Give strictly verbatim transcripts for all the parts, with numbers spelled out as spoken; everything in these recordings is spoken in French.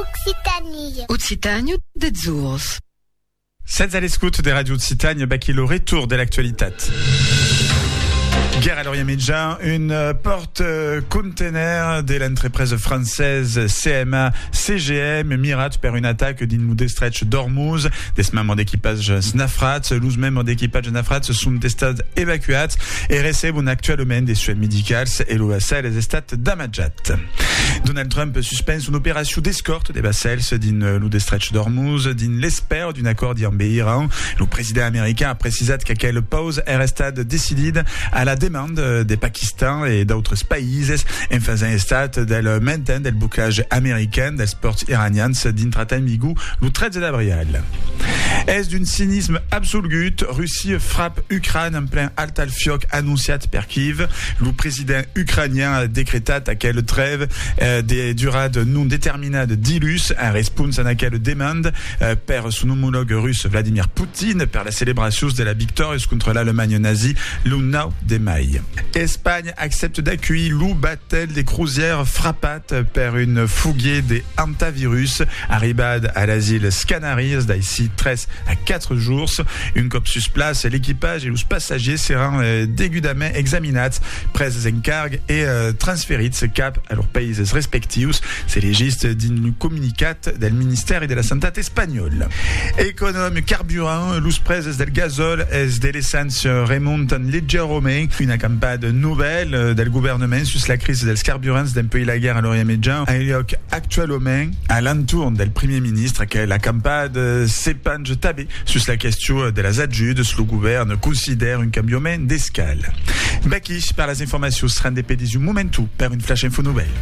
Occitanie. Occitanie des Zurs. Seds à l'escoute des radios Occitanie, baki le retour de l'actualité. Guerre à l'Orient Médjan, une porte-container de l'entreprise française C M A C G M mirat per une attaque din l'Udestretch d'Ormuz. Des membres d'équipage Snafrat, l'us membres d'équipage Snafrat sont estats évacuats et reçoivent actuellement des soins médicaux et l'O S L est estat damajat. Donald Trump suspense une opération d'escorte des vassals din l'Udestretch d'Ormuz, din l'espère d'un accord d'Iran. Le président américain a précisé qu'aquelle pause est restée décidée à la demande des Pakistan et d'autres pays en faisant état del maintien del blocage américain des sports iraniens d'intraten Migou le treize d'avril. Est d'un cynisme absolu, Russie frappe Ukraine en plein Altalfiok annonciat per Kiev. Le président ukrainien a décrété à quelle trêve euh, des durades non déterminées d'ilus en réponse à laquelle demande euh, per son homologue russe Vladimir Poutine per la célébration de la victoire contre l'Allemagne nazie le neuf de mai. Espagne accepte d'accueillir le battle des croisières frappates per une fougue des antivirus arribade à l'asile Scanaries d'ici treize à quatre jours. Une cop sur place, l'équipage et les passagers seront euh, dégudament examinats, prises en cargue et euh, transférés cap à leurs pays respectifs. C'est légiste d'un communicat del ministère de la Santé espagnol. Économe carburant, les prises del gazole et de l'essence remontent légèrement. Une campagne nouvelle del gouvernement sur la crise des carburants d'un pays la guerre à l'Orient Médjan a lieu actuellement à l'entour del premier ministre que la campagne s'épanche tabé sur la question de la adjudes. Le gouvernement considère un changement d'escale. Baki par les informations seront des pédis du momentum par une flash info nouvelle.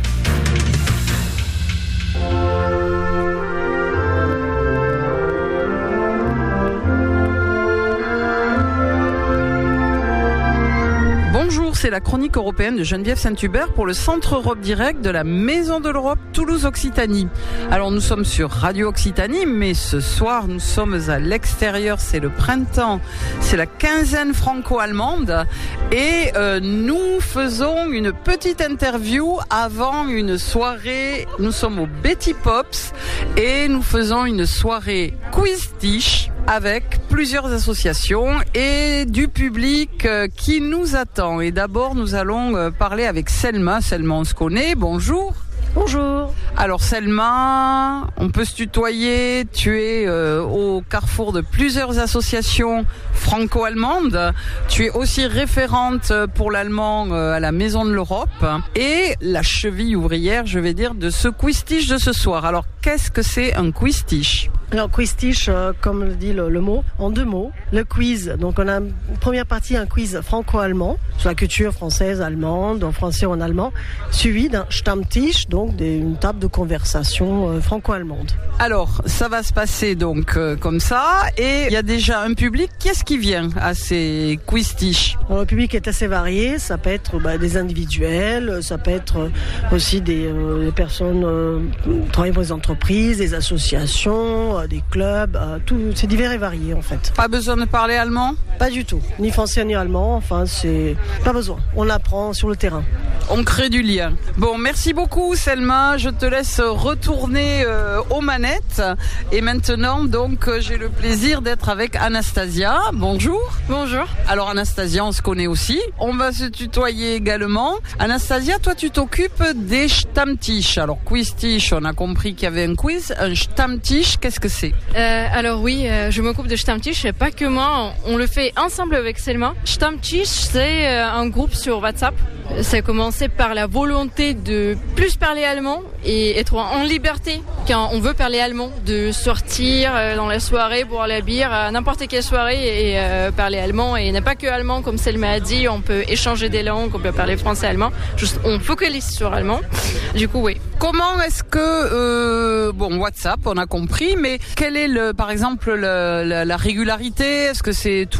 Bonjour, c'est la chronique européenne de Geneviève Saint-Hubert pour le Centre Europe Direct de la Maison de l'Europe Toulouse-Occitanie. Alors nous sommes sur Radio Occitanie, mais ce soir nous sommes à l'extérieur, c'est le printemps, c'est la quinzaine franco-allemande et euh, nous faisons une petite interview avant une soirée. Nous sommes au Betty Pops et nous faisons une soirée quiz-tiche avec plusieurs associations et du public euh, qui nous attend. Et d'abord, nous allons euh, parler avec Selma. Selma, on se connaît. Bonjour. Bonjour. Alors Selma, on peut se tutoyer. Tu es euh, au carrefour de plusieurs associations franco-allemandes. Tu es aussi référente pour l'allemand euh, à la Maison de l'Europe et la cheville ouvrière, je vais dire, de ce quiz-tiche de ce soir. Alors, qu'est-ce que c'est un quiz-tiche ? Alors quiz-tiche, euh, comme le dit le, le mot, en deux mots. Le quiz, donc on a une première partie, un quiz franco-allemand sur la culture française, allemande, en français ou en allemand, suivi d'un Stammtisch, donc des, une table de conversation euh, franco-allemande. Alors, ça va se passer donc euh, comme ça, et il y a déjà un public. Qui est-ce qui vient à ces quiz-tiches ? Alors, le public est assez varié, ça peut être bah, des individuels, ça peut être aussi des, euh, des personnes euh, qui travaillent pour les entreprises, des associations, des clubs, euh, tout, c'est divers et varié en fait. Pas besoin de parler allemand ? Pas du tout, ni français ni allemand, enfin c'est pas besoin, on apprend sur le terrain. On crée du lien. Bon, merci beaucoup Selma, je te laisse retourner euh, aux manettes et maintenant donc euh, j'ai le plaisir d'être avec Anastasia. Bonjour. Bonjour. Alors Anastasia, on se connaît aussi, on va se tutoyer également. Anastasia, toi tu t'occupes des Stammtisch. Alors quiz-tiche, on a compris qu'il y avait un quiz, un Stammtisch, qu'est-ce que c'est ? euh, Alors oui, euh, je m'occupe de Stammtisch, et pas que moi, on le fait ensemble avec Selma. Stammtisch, c'est euh, un groupe sur WhatsApp. Ça a commencé par la volonté de plus parler allemand et être en liberté quand on veut parler allemand, de sortir euh, dans la soirée, boire la bière, à n'importe quelle soirée et euh, parler allemand. Et il n'y a pas que allemand, comme Selma a dit, on peut échanger des langues, on peut parler français, allemand. Juste, on focalise sur allemand. Du coup, oui. Comment est-ce que, euh, bon, WhatsApp, on a compris, mais quelle est, le, par exemple, le, la, la régularité ? Est-ce que c'est tout